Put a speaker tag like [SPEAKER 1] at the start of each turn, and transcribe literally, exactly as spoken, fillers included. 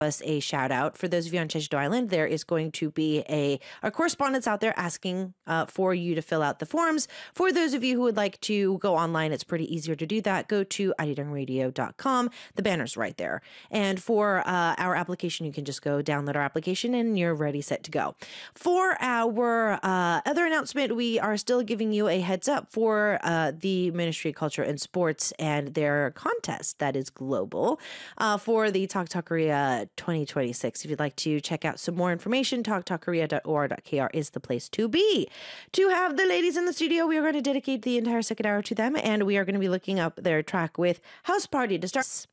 [SPEAKER 1] us a shout out. For those of you on Jeju Island, there is going to be a our correspondents out there asking uh, for you to fill out the forms. For those of you who would like to go online, it's pretty easier to do that. Go to arirang radio dot com. The banner's right there. And for uh, our application, you can just go download our application and you're ready, set to go. For our uh, other announcement, we are still giving you a heads up for uh, the Ministry of Culture and Sports and their contest that is global uh, for the Talk Talk Korea twenty twenty-six. If you'd like to check out some more information, talk talk korea dot o r dot k r is the place to be. To have the ladies in the studio, we are going to dedicate the entire second hour to them, and we are going to be looking up their track with House Party to start.